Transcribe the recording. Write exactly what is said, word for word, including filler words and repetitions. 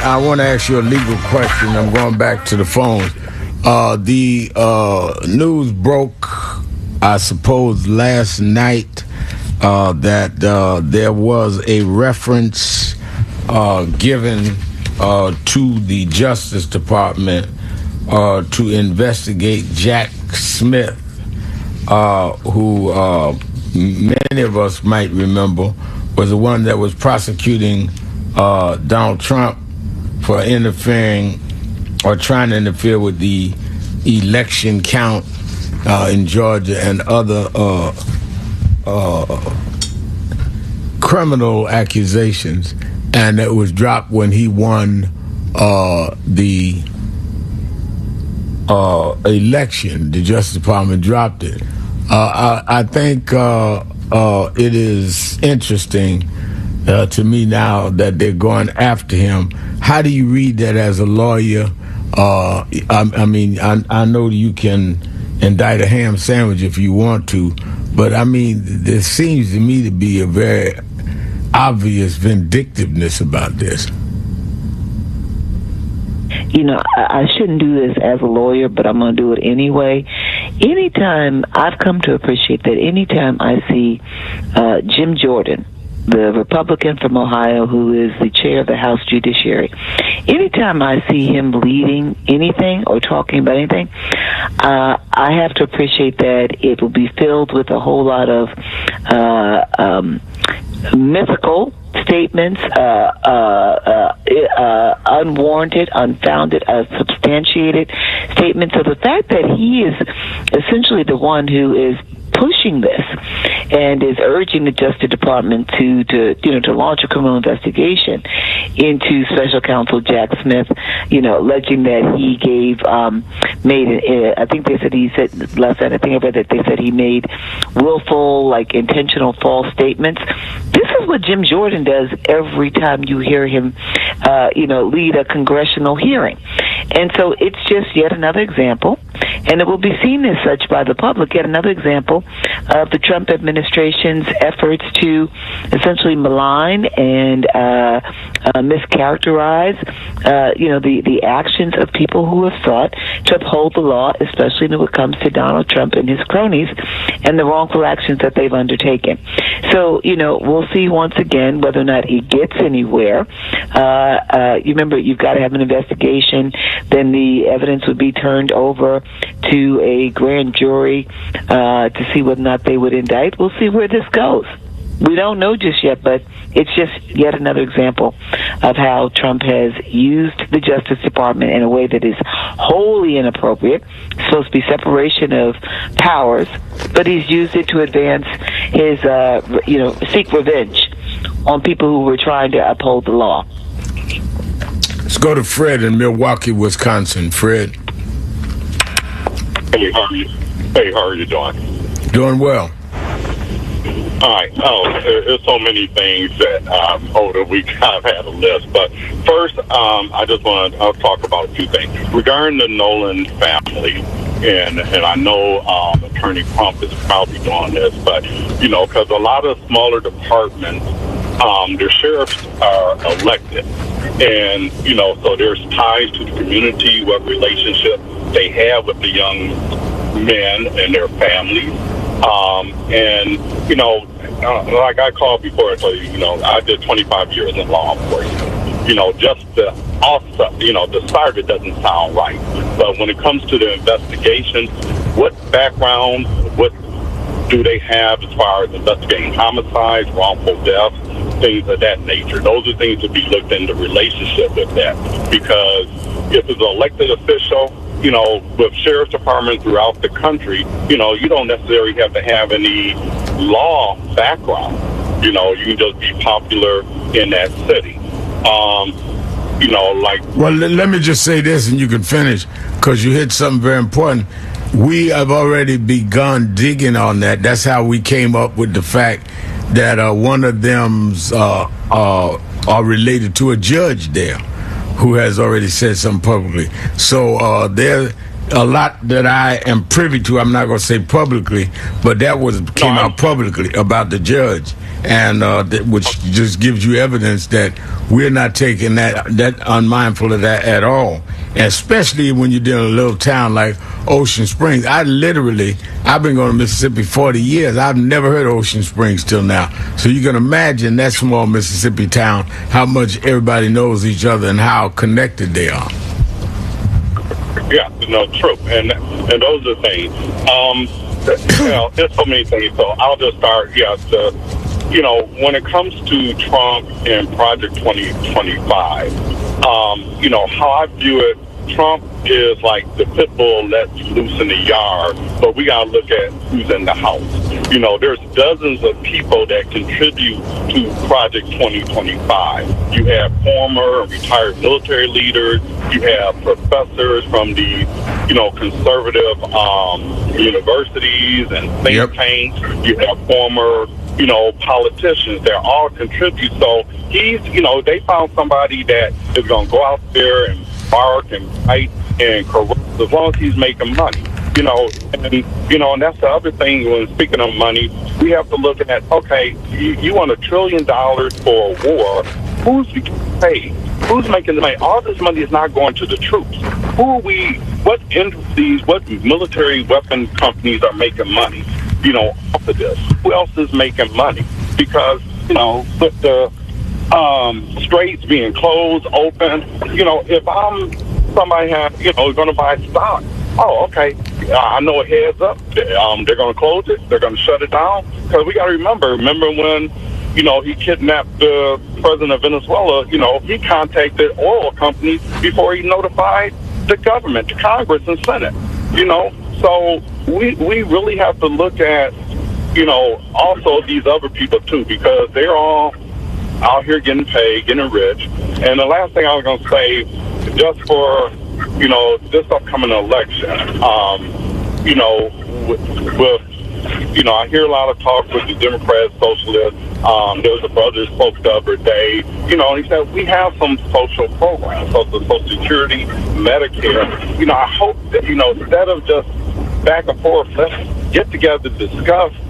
I want to ask you a legal question. I'm going back to the phones. Uh, the uh, news broke, I suppose, last night uh, that uh, there was a reference uh, given uh, to the Justice Department uh, to investigate Jack Smith, uh, who uh, many of us might remember was the one that was prosecuting uh, Donald Trump for interfering or trying to interfere with the election count uh, in Georgia and other uh, uh, criminal accusations, and it was dropped when he won uh, the uh, election. The Justice Department dropped it. Uh, I, I think uh, uh, it is interesting uh, to me now that they're going after him. How do you read that as a lawyer? Uh, I, I mean, I, I know you can indict a ham sandwich if you want to, but I mean, there seems to me to be a very obvious vindictiveness about this. You know, I, I shouldn't do this as a lawyer, but I'm going to do it anyway. Anytime, I've come to appreciate that anytime I see uh, Jim Jordan, the Republican from Ohio who is the chair of the House Judiciary, anytime I see him leading anything or talking about anything, uh, I have to appreciate that it will be filled with a whole lot of uh, um, mythical statements, uh, uh, uh, uh, unwarranted, unfounded, unsubstantiated statements. So the fact that he is essentially the one who is pushing this and is urging the Justice Department to, to you know, to launch a criminal investigation into Special Counsel Jack Smith, you know, alleging that he gave, um, made, uh, I think they said he said last night, I think I read that they said he made willful, like intentional false statements. This is what Jim Jordan does every time you hear him, uh, you know, lead a congressional hearing. And so it's just yet another example, and it will be seen as such by the public, yet another example of the Trump administration's efforts to essentially malign and uh, uh, mischaracterize, uh, you know, the, the actions of people who have sought to uphold the law, especially when it comes to Donald Trump and his cronies and the wrongful actions that they've undertaken. So, you know, we'll see once again whether or not it gets anywhere. Uh, uh, you remember, you've got to have an investigation. Then the evidence would be turned over to a grand jury uh, to see whether or not they would indict. We'll see where this goes. We don't know just yet, but it's just yet another example of how Trump has used the Justice Department in a way that is wholly inappropriate. It's supposed to be separation of powers, but he's used it to advance his, uh, you know, seek revenge on people who were trying to uphold the law. Let's go to Fred in Milwaukee, Wisconsin. Fred. Hey, how are you? Hey, how are you doing? Doing well. All right. Oh, there's so many things that um, over the week I've had a list. But first, um, I just want to I'll talk about a few things regarding the Nolan family. And and I know um, Attorney Crump is probably doing this, but, you know, because a lot of smaller departments, um, their sheriffs are elected. And, you know, so there's ties to the community, what relationship they have with the young men and their families. Um, and, you know, uh, like I called before, I told you, you know, I did twenty-five years in law enforcement. You know, just the offset, you know, the start, it doesn't sound right. But when it comes to the investigation, what background, what do they have as far as investigating homicides, wrongful deaths, things of that nature? Those are things to be looked into relationship with that. Because if it's an elected official, you know, with sheriff's departments throughout the country, you know, you don't necessarily have to have any law background. You know, you can just be popular in that city. Um, you know, like... Well, let me just say this and you can finish, because you hit something very important. We have already begun digging on that. That's how we came up with the fact that uh, one of them's uh, uh, are related to a judge there who has already said something publicly. So uh, there's a lot that I am privy to. I'm not going to say publicly, but that was came out publicly about the judge. and uh, that, which just gives you evidence that we're not taking that that unmindful of that at all. And especially when you're dealing with a little town like Ocean Springs. I literally, I've been going to Mississippi forty years. I've never heard of Ocean Springs till now. So you can imagine that small Mississippi town, how much everybody knows each other and how connected they are. Yeah, no, true. And and those are things. Um, you know, there's so many things. So I'll just start, yeah, the, you know, when it comes to Trump and Project twenty twenty-five, um, you know, how I view it, Trump is like the pit bull let loose in the yard, but we got to look at who's in the house. You know, there's dozens of people that contribute to Project twenty twenty-five. You have former retired military leaders. You have professors from the, you know, conservative um, universities and think yep. tanks. You have former, you know, politicians. They all contribute. So he's, you know, they found somebody that is going to go out there and bark and fight and corrupt as long as he's making money. You know, and, you know, and that's the other thing when speaking of money, we have to look at, okay, you, you want a trillion dollars for a war. Who's getting paid? Who's making the money? All this money is not going to the troops. Who are we, what industries, what military weapon companies are making money, you know, off of this? Who else is making money? Because, you know, with the um, straits being closed, open, you know, if I'm somebody have, you know, going to buy stock, oh, okay, I know it heads up. Um, they're going to close it. They're going to shut it down. Because we got to remember, remember when, you know, he kidnapped the president of Venezuela, you know, he contacted oil companies before he notified the government, the Congress and Senate, you know. So we we really have to look at, you know, also these other people, too, because they're all out here getting paid, getting rich. And the last thing I was going to say, just for, you know, this upcoming election, um, you know, with, with, you know, I hear a lot of talk with the Democrats, socialists. Um, there was a brother who spoke the other day, you know, and he said, we have some social programs, so the Social Security, Medicare. You know, I hope that, you know, instead of just back and forth, let's get together, discuss,